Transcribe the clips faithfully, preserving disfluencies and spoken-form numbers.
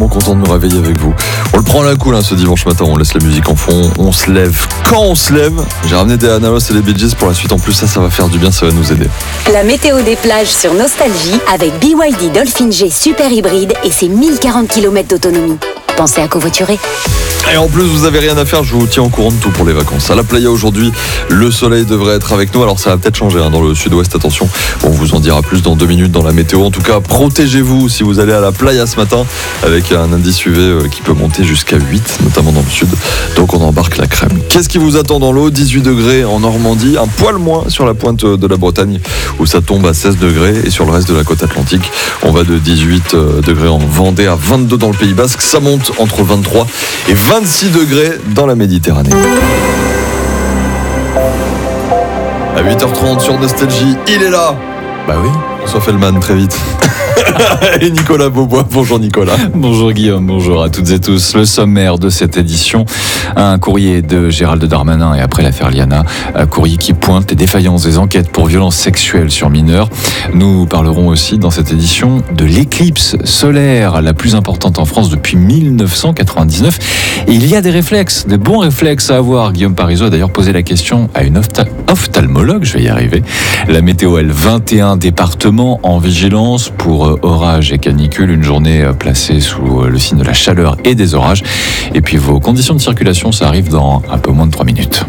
vraiment content de nous réveiller avec vous. On le prend à la cool hein, ce dimanche matin, on laisse la musique en fond, on se lève quand on se lève. J'ai ramené des Analos et des Bee Gees pour la suite en plus, ça, ça va faire du bien, ça va nous aider. La météo des plages sur Nostalgie avec B Y D Dolphin G Super Hybride et ses mille quarante kilomètres d'autonomie. Pensez à covoiturer. Et en plus, vous avez rien à faire, je vous tiens au courant de tout pour les vacances. À la playa aujourd'hui, le soleil devrait être avec nous. Alors ça va peut-être changer hein, dans le sud-ouest, attention. On vous en dira plus dans deux minutes dans la météo. En tout cas, protégez-vous si vous allez à la playa ce matin avec un indice U V qui peut monter jusqu'à huit, notamment dans le sud. Donc on embarque la crème. Qu'est-ce qui vous attend dans l'eau ? dix-huit degrés en Normandie, un poil moins sur la pointe de la Bretagne où ça tombe à seize degrés. Et sur le reste de la côte atlantique, on va de dix-huit degrés en Vendée à vingt-deux dans le Pays Basque. Ça monte entre vingt-trois et vingt-six degrés dans la Méditerranée. À huit heures trente sur Nostalgie, il est là. Bah oui, François Fellman, très vite. Et Nicolas Beaubois, bonjour Nicolas. Bonjour Guillaume, bonjour à toutes et tous. Le sommaire de cette édition, un courrier de Gérald Darmanin et après l'affaire Liana, un courrier qui pointe les défaillances des enquêtes pour violences sexuelles sur mineurs. Nous parlerons aussi dans cette édition de l'éclipse solaire, la plus importante en France depuis mille neuf cent quatre-vingt-dix-neuf. Et il y a des réflexes, des bons réflexes à avoir. Guillaume Parisot a d'ailleurs posé la question à une ophta- ophtalmologue, je vais y arriver. La météo, elle, vingt et un départements en vigilance pour orage et canicule, une journée placée sous le signe de la chaleur et des orages. Et puis vos conditions de circulation, ça arrive dans un peu moins de trois minutes.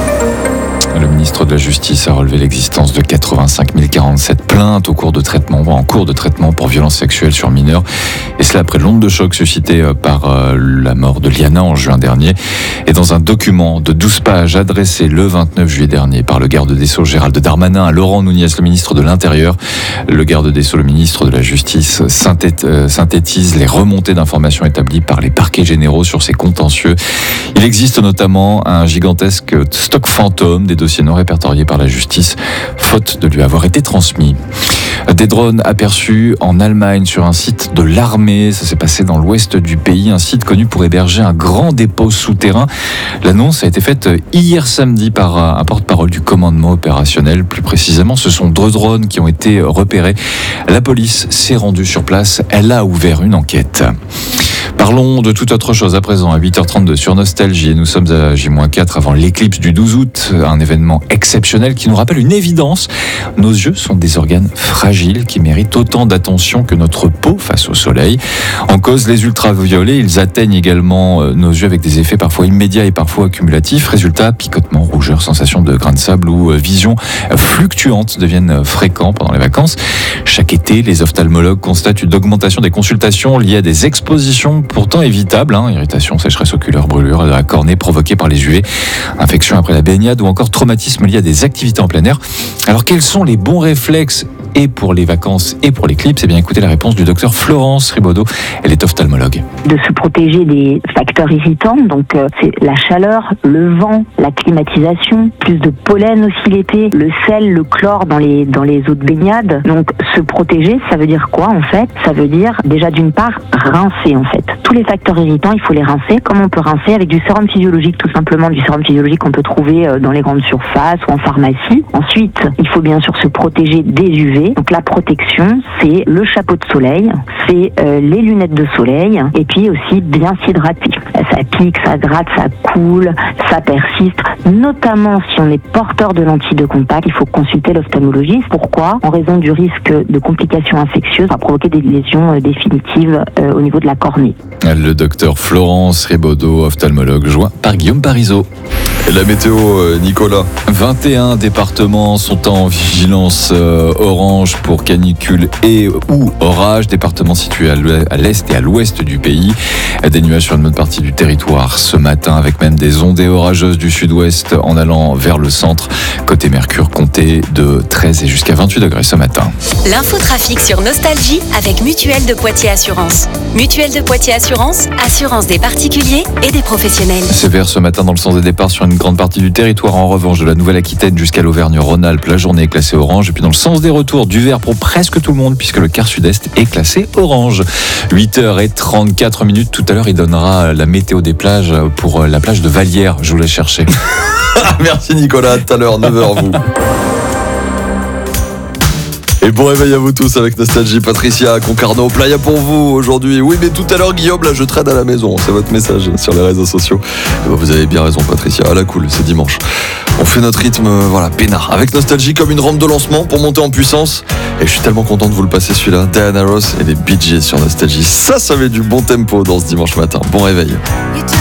Le ministre de la Justice a relevé l'existence de quatre-vingt-cinq mille quarante-sept plaintes au cours de traitement, en cours de traitement pour violences sexuelles sur mineurs. Et cela après l'onde de choc suscitée par la mort de Liana en juin dernier. Et dans un document de douze pages adressé le vingt-neuf juillet dernier par le garde des Sceaux Gérald Darmanin à Laurent Nunez, le ministre de l'Intérieur, le garde des Sceaux, le ministre de la Justice, synthétise les remontées d'informations établies par les parquets généraux sur ces contentieux. Il existe notamment un gigantesque stock fantôme des dossiers non répertoriés par la justice, faute de lui avoir été transmis. Des drones aperçus en Allemagne sur un site de l'armée. Ça s'est passé dans l'ouest du pays, un site connu pour héberger un grand dépôt souterrain. L'annonce a été faite hier samedi par un porte-parole du commandement opérationnel. Plus précisément, ce sont deux drones qui ont été repérés. La police s'est rendue sur place. Elle a ouvert une enquête. Parlons de toute autre chose à présent, à huit heures trente-deux sur Nostalgie. Et nous sommes à J moins quatre avant l'éclipse du douze août, un événement exceptionnel qui nous rappelle une évidence. Nos yeux sont des organes fragiles qui méritent autant d'attention que notre peau face au soleil. En cause, les ultraviolets, ils atteignent également nos yeux avec des effets parfois immédiats et parfois accumulatifs. Résultat, picotement, rougeur, sensation de grain de sable ou vision fluctuante deviennent fréquents pendant les vacances. Chaque été, les ophtalmologues constatent une augmentation des consultations liées à des expositions pourtant évitables, hein, irritation, sécheresse oculaire, brûlure de la cornée provoquée par les U V, infection après la baignade ou encore traumatisme lié à des activités en plein air. Alors quels sont les bons réflexes et pour les vacances et pour l'éclipse? Eh bien écoutez la réponse du docteur Florence Ribaudot, elle est ophtalmologue. De se protéger des facteurs irritants, donc euh, c'est la chaleur, le vent, la climatisation, plus de pollen aussi l'été, le sel, le chlore dans les dans les eaux de baignade. Donc se protéger, ça veut dire quoi en fait? Ça veut dire déjà d'une part rincer en fait. Tous les facteurs irritants, il faut les rincer. Comme on peut rincer? Avec du sérum physiologique tout simplement, du sérum physiologique qu'on peut trouver dans les grandes surfaces ou en pharmacie. Ensuite, il faut bien sûr se protéger des U V. Donc la protection, c'est le chapeau de soleil, c'est euh, les lunettes de soleil et puis aussi bien s'hydrater. Ça pique, ça gratte, ça coule, ça persiste. Notamment si on est porteur de lentilles de contact, il faut consulter l'ophtalmologiste. Pourquoi? En raison du risque de complications infectieuses, ça va provoquer des lésions euh, définitives euh, au niveau de la cornée. Le docteur Florence Ribaudot, ophtalmologue, joint par Guillaume Parisot. Et la météo, euh, Nicolas? vingt et un départements sont en vigilance euh, orange pour canicule et ou orage. Départements situés à l'est et à l'ouest du pays. Des nuages sur une bonne partie du territoire ce matin, avec même des ondées orageuses du sud-ouest en allant vers le centre. Côté Mercure, comptez de treize et jusqu'à vingt-huit degrés ce matin. L'infotrafic sur Nostalgie avec Mutuelle de Poitiers Assurance. Mutuelle de Poitiers Assurance, assurance des particuliers et des professionnels. Sévère ce matin dans le sens des départs sur une grande partie du territoire. En revanche, de la Nouvelle-Aquitaine jusqu'à l'Auvergne-Rhône-Alpes, la journée est classée orange. Et puis dans le sens des retours, du vert pour presque tout le monde, puisque le quart sud-est est classé orange. huit heures trente-quatre minutes. Tout à l'heure, il donnera la météo des plages pour la plage de Vallières. Je vous laisse chercher. Merci Nicolas, à tout à l'heure, neuf heures vous. Et bon réveil à vous tous avec Nostalgie. Patricia, Concarneau, Playa pour vous aujourd'hui. Oui, mais tout à l'heure, Guillaume, là, je traîne à la maison. C'est votre message sur les réseaux sociaux. Et ben, vous avez bien raison, Patricia. À la cool, c'est dimanche. On fait notre rythme, euh, voilà, peinard. Avec Nostalgie comme une rampe de lancement pour monter en puissance. Et je suis tellement content de vous le passer celui-là. Diana Ross et les Bee Gees sur Nostalgie. Ça, ça met du bon tempo dans ce dimanche matin. Bon réveil.